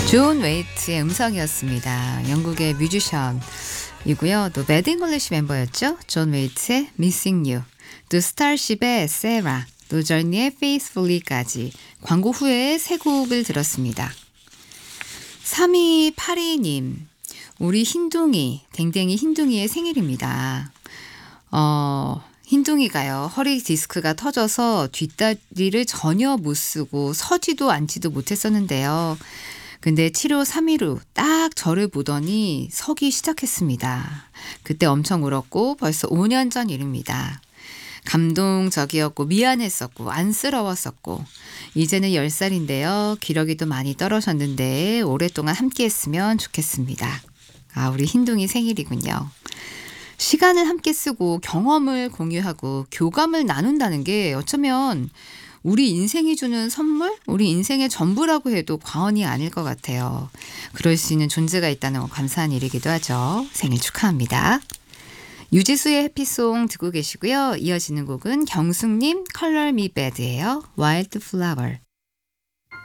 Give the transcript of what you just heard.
존 웨이트의 음성이었습니다. 영국의 뮤지션이고요. 또 배드 잉글리시 멤버였죠. 존 웨이트의 Missing You, 또 스타쉽의 Sarah, 또 저니의 Faithfully까지 광고 후에 세 곡을 들었습니다. 3282님, 우리 흰둥이, 댕댕이 흰둥이의 생일입니다. 흰둥이가요, 허리 디스크가 터져서 뒷다리를 전혀 못 쓰고 서지도 앉지도 못했었는데요. 근데 치료 3일 후 딱 저를 보더니 서기 시작했습니다. 그때 엄청 울었고 벌써 5년 전 일입니다. 감동적이었고 미안했었고 안쓰러웠었고 이제는 10살인데요. 기러기도 많이 떨어졌는데 오랫동안 함께했으면 좋겠습니다. 아, 우리 흰둥이 생일이군요. 시간을 함께 쓰고 경험을 공유하고 교감을 나눈다는 게 어쩌면 우리 인생이 주는 선물? 우리 인생의 전부라고 해도 과언이 아닐 것 같아요. 그럴 수 있는 존재가 있다는 건 감사한 일이기도 하죠. 생일 축하합니다. 유지수의 해피송 듣고 계시고요. 이어지는 곡은 경숙님 Color Me Bad예요. Wild Flower.